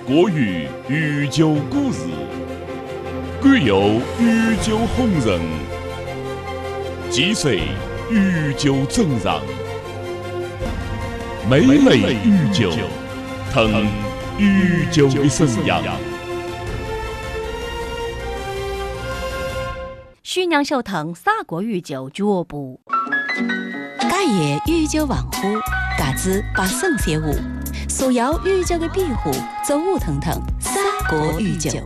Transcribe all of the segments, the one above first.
国语御酒故事，贵有御酒红人，几岁御酒正让，每每御酒，腾御酒的生阳。 徐娘秀腾砂锅御酒俱乐部， 家业御酒王府，嘎子把圣写舞，所有御酒的庇护，走舞腾腾，砂锅御酒。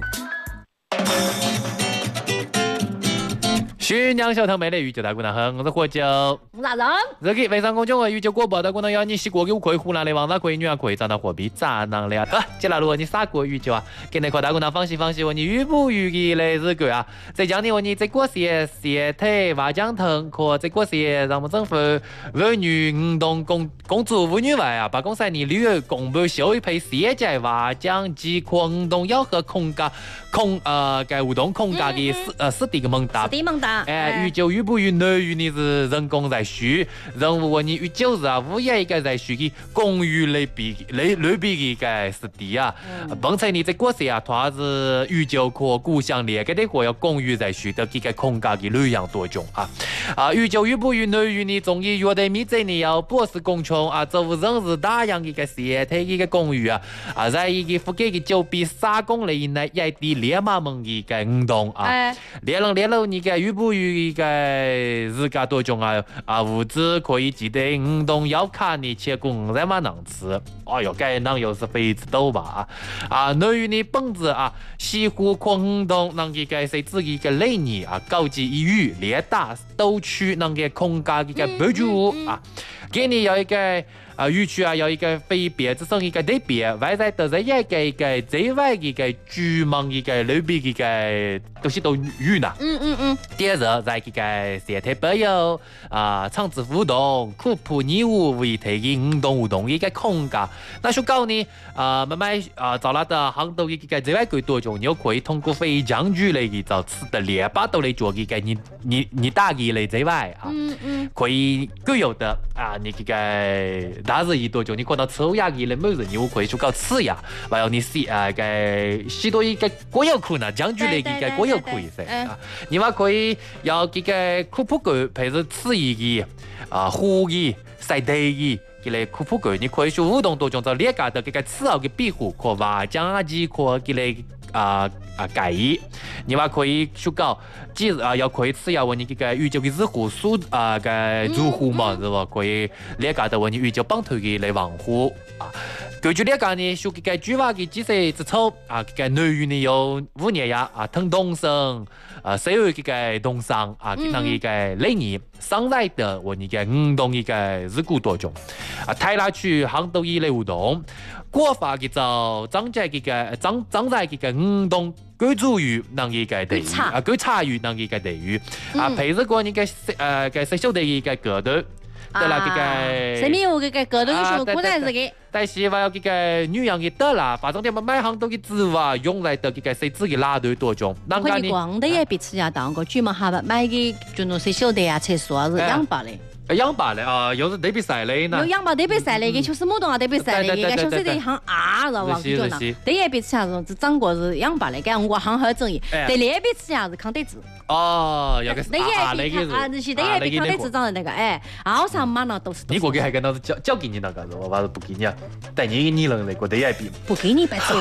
徐娘小堂妹的御酒大姑娘好，我是喝酒。 哪人？ 这个非常公众的御酒广播大姑娘要你洗锅给我可以湖南的王大可以女儿可以找到货币咋能了？接下来如你砂锅御酒啊，给那块大姑娘放心放心，你预不预计的日子啊？再讲你这个是斜腿瓦江藤，和这个是让我们政府儿女运动公主妇女外啊，把公司你旅游公布秀一批世界瓦江及运动要和空架该活动空架的是地个蒙达。御酒预不预内于你是人工在续，人物你御酒日啊，物业一个在续的公寓类比的个是地啊，本来你这个是啊，它是御酒和故乡连个的和要公寓在续的这个空架的旅游多种御酒预不预内于你中医约的米这你要博士工穷啊，这无人是大洋一个斜体一个公寓在一个附近的酒比3公里以内也的烈马门一个运动烈了你个预不预一个日家多种物质可以记得运动要看你切工在嘛能吃，哎呦该能又是非子豆吧内于你本质西湖扩运动能给个谁自己个类你高级一语列大都区能给空架一个补助给你有一个语区有一个非别之生一个对别，外在的人一个最外一个居民一个路边一个都是都语呢。第二个在一个社体保有场子互动、科普义务为提的运动活动一个空间。那说搞呢慢慢找来的杭州一个最外国多种，你可以通过非将军类的找吃的列巴都来做一个你大一类最外可以各有的你这个。但是多种，你可能吃牙的每日你可以去搞吃牙，还有你许多一个国有可能将军类的国有可以你们可以要这个科普狗配合吃一个火的晒地的。这类科普狗，你可以去互动多种，在列家的这个吃好的庇护和瓦江鸡和这类改义，你们可以去搞，要可以吃要问你这个御酒的日户数个住户嘛，是吧？可以列家的问你御酒帮头的来防护根据列家呢，说这个主要的几岁之后这个内域呢有5年呀腾东升所有这个东商那一个类年上来的我你个运动一个日古多种台拉区杭州一类活动，国法嘅就增加这个增在这个运动。居住于那一个地域居差于那一个地域配合过你个小小的一个格斗。对啦，这个什么有这个格斗的效果呢？这个， 但是还有这个女人的得啦，反正他们买很多的植物用来的这个谁自己拉队多种。 可以光的也别吃呀，当个专门下买的就那些小的厕所是养把的。 养把的又是对比赛的呢。 有养把对比赛的，跟就是木洞对比赛的，一个小水的行知道吧？就那，这也别吃呀，是长过是养把的，跟我行很正义。对，那别吃呀是抗得治。 有个那也别那些那也别抗得治长的那个好像嘛那都是。 你过去还跟老子交给你那个，我反正不给你但你能那个的也比。 不给你白吃。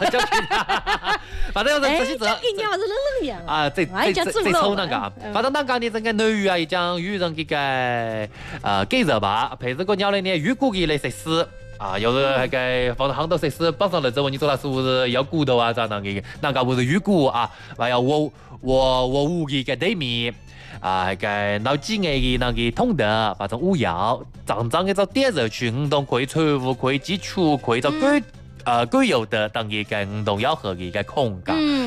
反正这些交给你还是冷样最丑那个反正那个你这个内娱一讲与人这个给热吧，配合个鸟类呢，预估的那些事有的那个放到很多设施绑上了之后，你说那是不是要骨头咋那个？那个不是预估还有我屋的个对面那个老几年的那个通德，反正5幺，常常的找点热去运动，可以财务，可以基础，可以找具有的当一个运动要和一个空间。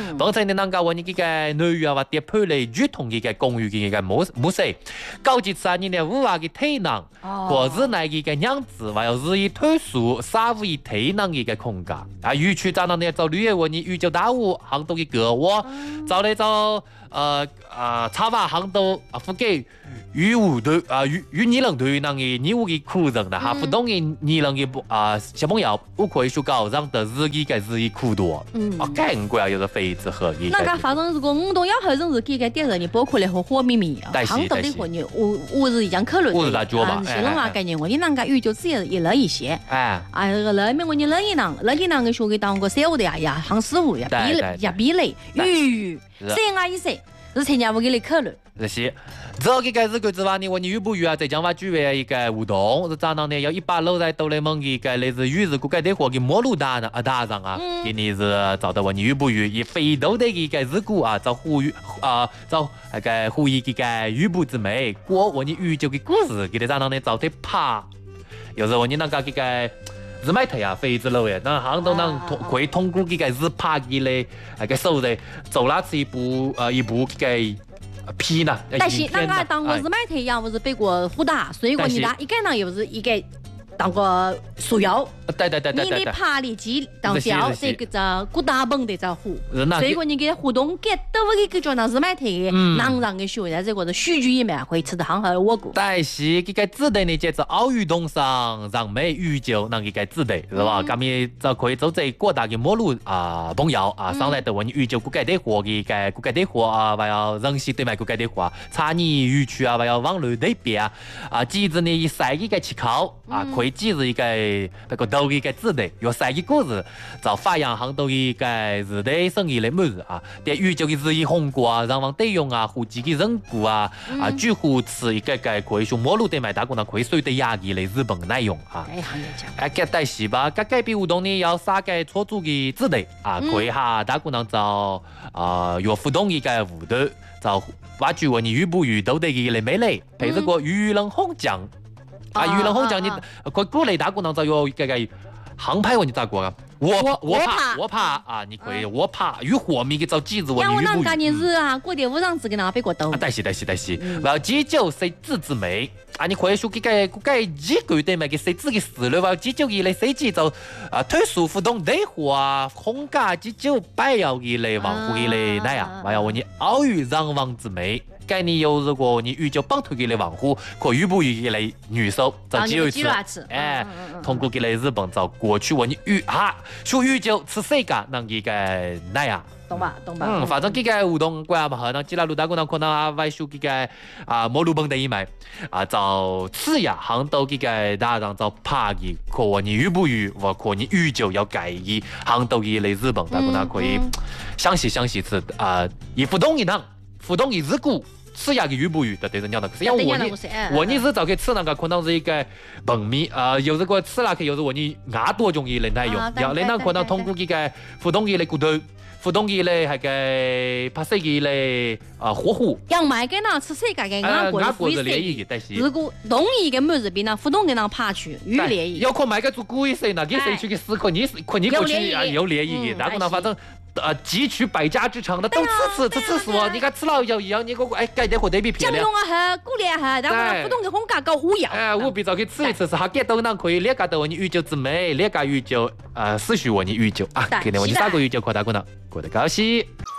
本身的人家问你这个男语啊，或叠配类传统的公寓的模式，高级次啊，你的五娃的体能，或是那个样子，还有日益特殊3五体能的空间啊，语区长呢找旅游问你语就大屋行动的个我，找来找茶话行动附近语务的语你能对那个你屋的苦人的哈，不懂的你能的小朋友，我可以说高让的日益苦多，更贵啊，有的非之合一。 那个反正如果我都要和人日几个点人，你包括了和火秘密，行动的和你我是一样考虑的。 我是大脚吧？ 新话概念，我你那个语就只一了一些。那个那面我你了一囊的学给当个小的呀，行师傅呀，比类语，C啊意思。是参加我给你考虑。 是，这个日国之外呢，我你语不语啊，在将话举办一个活动，是早上呢要100楼在哆啦 A 梦一个类似于是国家队活的摩鲁大上啊，今年是找到我你语不语，以非洲的一个日古啊，找呼吁找那个呼吁这个语不之美，过我你语就的故事，给他早上呢找他爬，有时候你那个这个。日买台啊，非之路呀，那行都能会通过这个日拍的嘞，那个手的走那次一部这个皮呢。 但是那个当我日买台呀，我是背过虎打，所以我你那一个呢又是一个。当个束腰， 对， 你的爬的肌当小，这个叫骨大蹦的叫虎，所以说你给互动给都会给叫那日买台的，能让个学在这个是戏剧里面会吃的很好的我过。 但是这个指的呢，就是奥运动上让美羽球那个指的是吧？咱们就可以走在各大的马路朋友上来的问羽球国家队活的个国家队活还有人事对面国家队活，查你语区还有网络那边记着呢一赛一个起考可以。记住一个那个头一个字的，有3个故事，就发扬行到一个日的生意的么子对宇宙的日益红过人王对用户籍的人骨几乎是一个可以说马路对面大过可以随的压力的日本内容这但是吧，改变活动呢要3个错组的字的可以大过就有互动一个舞的，就挖掘我你语不语都的一个美丽，配这个鱼人红酱。娱乐红奖你，鼓励大姑娘就有这个航拍问你咋过啊？我怕你可以我怕与火米给找机子我你。 我那干你日过点午上子给那别过兜。 但是，然后急救谁自之美你可以说这个几个对嘛？给谁自己死了哇？急救一类谁急就特殊活动对话空架急救摆要一类王户一类那样，还有我你奥运让王之美。概念有如果你遇就帮推给你网户，可遇不遇来女手，再只有一次，通过给来日本找过去我你遇说遇就吃谁个能一个那样。 懂吧？ 反正这个活动关嘛，那既然陆大姑娘可能外说这个摩路本的一买找次呀，行到这个大让找拍的，可你遇不遇，或可你遇就要改一行到一来日本大姑娘可以详细是一互动一趟，互动一日股。吃呀个语不语的对人讲的，可是像我你是找个吃那个可能是一个本米有这个吃那个有时我你牙多容易来用，要来那可能通过这个互动一类骨头，互动一类还个拍摄一类火虎。 要买给那吃谁个牙过是联谊的，但是如果同一个么子比那互动给那爬去有联谊， 要可买个做故意谁那给谁去个思考你过去有联谊的，然后呢反正。汲取百家之长的都吃说，你看吃了以后，你给我改点火得比漂亮。 酱用鼓励然后不懂的红嘎搞乌药。 我比早去吃一次是哈，给都能可以列个的我你宇宙之美，列个宇宙思绪我你宇宙给你我你3个宇宙扩大过呢，过得高兴。